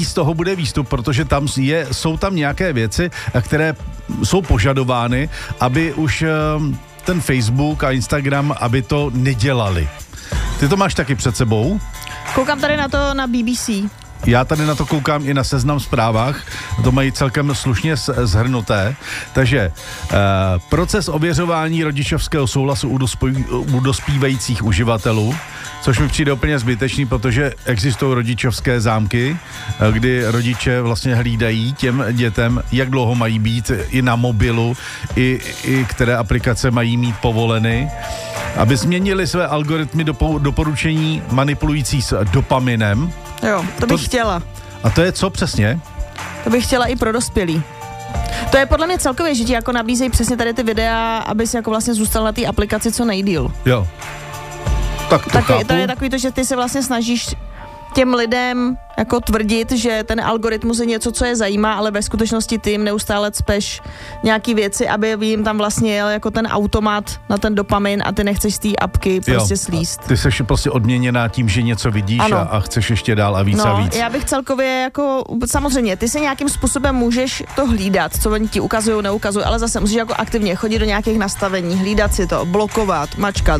jaký z toho bude výstup, protože tam jsou tam nějaké věci, které jsou požadovány, aby už ten Facebook a Instagram, aby to nedělali. Ty to máš taky před sebou? Koukám tady na to na BBC. Já tady na to koukám i na Seznam Zprávách, to mají celkem slušně shrnuté. Takže proces ověřování rodičovského souhlasu u dospívajících uživatelů, což mi přijde úplně zbytečný, protože existují rodičovské zámky, kdy rodiče vlastně hlídají těm dětem, jak dlouho mají být i na mobilu, i které aplikace mají mít povoleny, aby změnili své algoritmy doporučení manipulující s dopaminem. Jo, to bych chtěla. A to je co přesně? To bych chtěla i pro dospělý. To je podle mě celkově, že ti jako nabízejí přesně tady ty videa, aby si jako vlastně zůstal na té aplikaci co nejdýl. Jo. Tak to chápu. To je takový to, že ty se vlastně snažíš těm lidem jako tvrdit, že ten algoritmus je něco, co je zajímá, ale ve skutečnosti ty jim neustále cpeš nějaký věci, aby jim tam vlastně jel jako ten automat na ten dopamin a ty nechceš z té apky prostě slíst. Ty seš prostě odměněná tím, že něco vidíš a chceš ještě dál a víc a víc. Já bych celkově jako, samozřejmě, ty se nějakým způsobem můžeš to hlídat, co oni ti ukazují, neukazují, ale zase musíš jako aktivně chodit do nějakých nastavení, hlídat si to, blokovat, mačkat.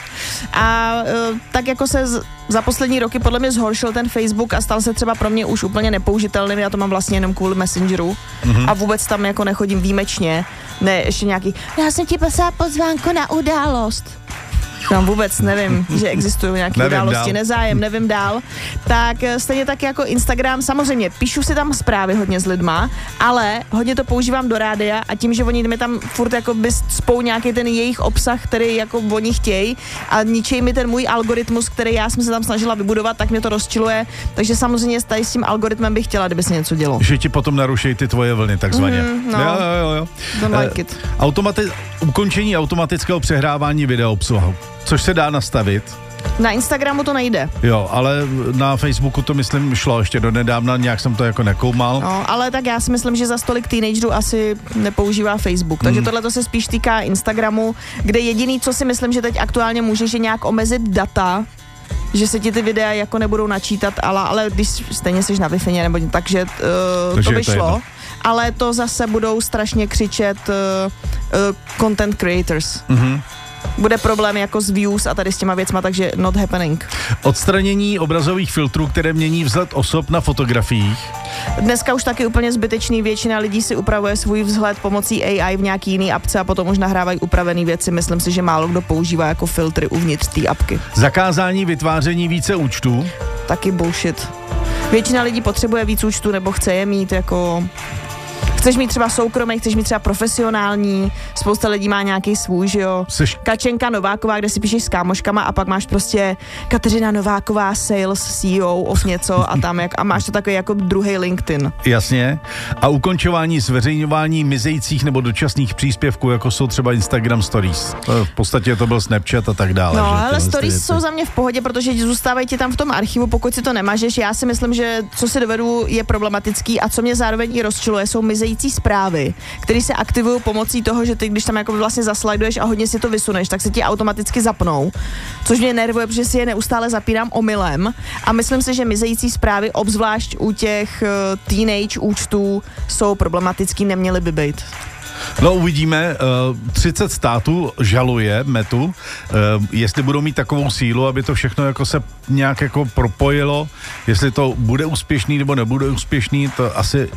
Tak jako se za poslední roky podle mě zhoršil ten Facebook a stal se třeba pro mě už úplně nepoužitelným, já to mám vlastně jenom kvůli Messengeru a vůbec tam jako nechodím výjimečně, ne ještě nějaký, já jsem ti poslala pozvánku na událost. Tam vůbec nevím, že existují nějaké události, nezájem, nevím dál. Tak stejně tak jako Instagram, samozřejmě píšu si tam zprávy hodně s lidma, ale hodně to používám do rádia a tím, že oni mi tam furt jako by spou nějaký ten jejich obsah, který jako oni chtějí a ničej mi ten můj algoritmus, který já jsem se tam snažila vybudovat, tak mě to rozčiluje. Takže samozřejmě tady s tím algoritmem bych chtěla, kdyby se něco dělo. Že ti potom narušejí ty tvoje vlny, takzvaně. Jo. Don't like it. Ukončení automatického přehrávání videoobsahu. Což se dá nastavit. Na Instagramu to nejde. Jo, ale na Facebooku to myslím šlo ještě do nedávna, nějak jsem to jako nekoumal. No, ale tak já si myslím, že za stolik teenagerů asi nepoužívá Facebook, takže tohle to se spíš týká Instagramu, kde jediný, co si myslím, že teď aktuálně můžeš, je nějak omezit data, že se ti ty videa jako nebudou načítat, ale když stejně jsi na Wi-Fi nebo takže to by šlo. Ale to zase budou strašně křičet content creators. Bude problém jako s views a tady s těma věcma, takže not happening. Odstranění obrazových filtrů, které mění vzhled osob na fotografiích. Dneska už taky úplně zbytečný, většina lidí si upravuje svůj vzhled pomocí AI v nějaký jiný apce a potom už nahrávají upravené věci. Myslím si, že málo kdo používá jako filtry uvnitř té apky. Zakázání vytváření více účtů. Taky bullshit. Většina lidí potřebuje víc účtů nebo chce je mít jako... Chceš mít třeba soukromý, chceš mít třeba profesionální, spousta lidí má nějaký svůj, že jo. Kačenka Nováková, kde si píšeš s kámoškama a pak máš prostě Kateřina Nováková, sales CEO of něco a tam a máš to takový jako druhý LinkedIn. Jasně. A ukončování zveřejňování mizejících nebo dočasných příspěvků, jako jsou třeba Instagram Stories. V podstatě to byl Snapchat a tak dále. No, ale Stories jsou za mě v pohodě, protože zůstávají ti tam v tom archivu, pokud si to nemažeš. Já si myslím, že co si dovedu je problematický a co mě zároveň i rozčiluje, jsou mizející zprávy, které se aktivují pomocí toho, že ty, když tam jako vlastně zaslajduješ a hodně si to vysuneš, tak se ti automaticky zapnou, což mě nervuje, protože si je neustále zapínám omylem a myslím si, že mizející zprávy, obzvlášť u těch teenage účtů, jsou problematický, neměly by být. No uvidíme, 30 států žaluje Metu, jestli budou mít takovou sílu, aby to všechno jako se nějak jako propojilo, jestli to bude úspěšný nebo nebude úspěšný, to asi,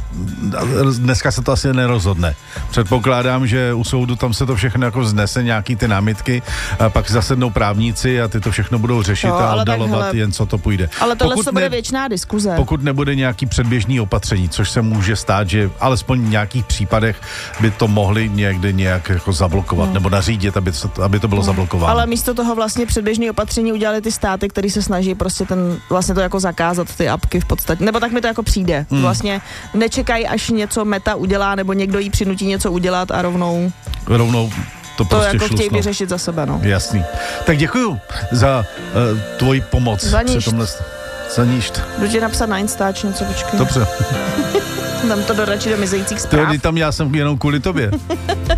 dneska se to asi nerozhodne. Předpokládám, že u soudu tam se to všechno jako vznese, nějaký ty námitky, a pak zasednou právníci a ty to všechno budou řešit a oddalovat jen co to půjde. Ale tohle to bude věčná diskuze. Pokud nebude nějaký předběžný opatření, což se může stát, že alespoň v nějakých případech by to mohli někde nějak jako zablokovat nebo nařídit, aby to bylo zablokováno. Ale místo toho vlastně předběžné opatření udělali ty státy, které se snaží prostě vlastně to jako zakázat, ty apky v podstatě. Nebo tak mi to jako přijde. Vlastně nečekají, až něco Meta udělá, nebo někdo jí přinutí něco udělat a rovnou to prostě jako chtějí vyřešit za sebe, no. Jasný. Tak děkuju za tvoji pomoc. Za ništ. Za ništ. Jdu ti napsat na Instač něco, počkej. Dobře. Dám to do mizejících zpráv. Tam já jsem jenom kvůli tobě.